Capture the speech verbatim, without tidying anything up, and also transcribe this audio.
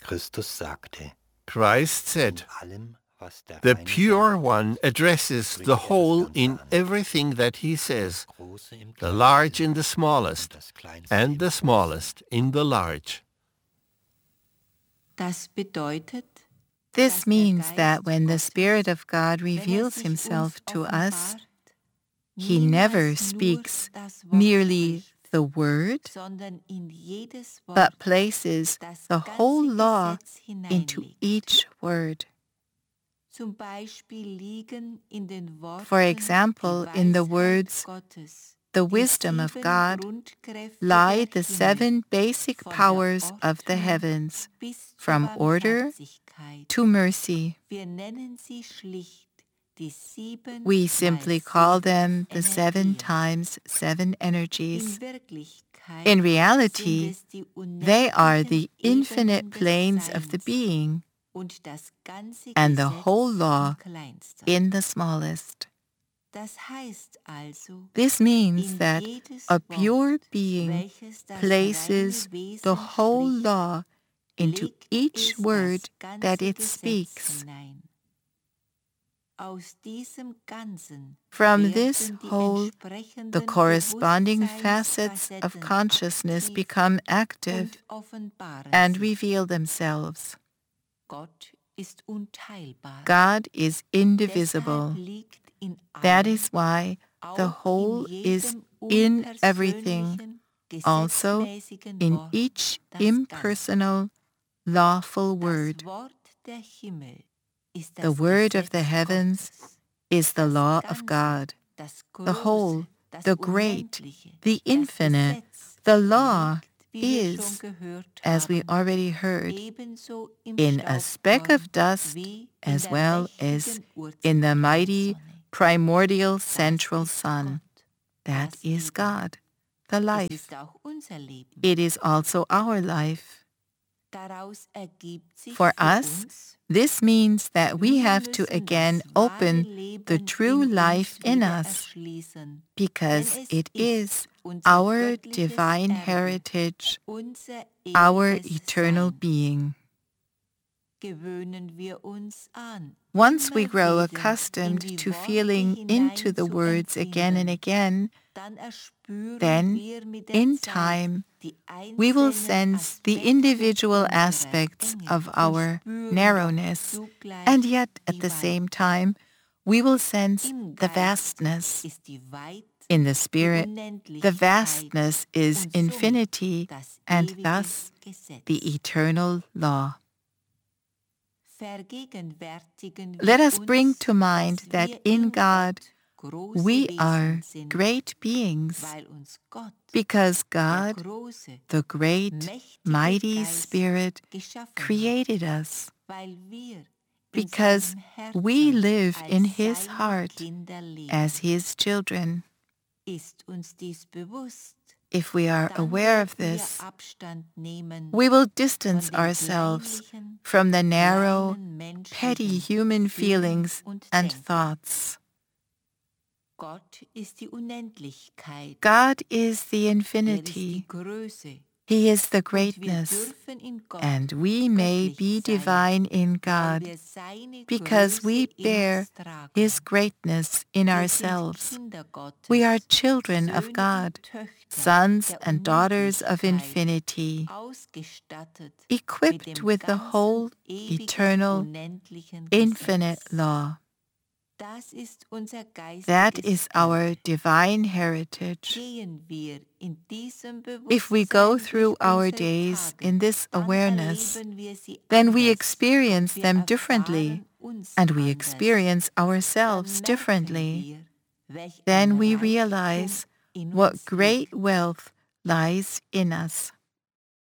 Christus sagte, Christ said, in allem, was der "The Feine Pure sagt, One addresses spricht the er das whole Ganze in an, everything that he says, das Große im the large in Kleinsten the smallest, und das Kleinste and im the Großen." smallest in the large." Das bedeutet, This means that when the Spirit of God reveals himself to us, he never speaks merely the word, but places the whole law into each word. For example, in the words, "The wisdom of God," lie the seven basic powers of the heavens, from order to mercy. We simply call them the seven times seven energies. In reality, they are the infinite planes of the being and the whole law in the smallest. This means that a pure being places the whole law into each word that it speaks. From this whole, the corresponding facets of consciousness become active and reveal themselves. God is indivisible. That is why the whole is in everything, also in each impersonal, lawful word. The word of the heavens is the law of God. The whole, the great, the infinite, the law is, as we already heard, in a speck of dust as well as in the mighty primordial central sun. That is God, the life. It is also our life. For us, this means that we have to again open the true life in us, because it is our divine heritage, our eternal being. Once we grow accustomed to feeling into the words again and again, then, in time, we will sense the individual aspects of our narrowness, and yet, at the same time, we will sense the vastness. In the Spirit, the vastness is infinity, and thus the eternal law. Let us bring to mind that in God we are great beings, because God, the great, mighty Spirit, created us, because we live in His heart as His children. If we are aware of this, we will distance ourselves from the narrow, petty human feelings and thoughts. God is the infinity. He is the greatness, and we may be divine in God because we bear His greatness in ourselves. We are children of God, sons and daughters of infinity, equipped with the whole eternal, infinite law. That is our divine heritage. If we go through our days in this awareness, then we experience them differently, and we experience ourselves differently. Then we realize what great wealth lies in us.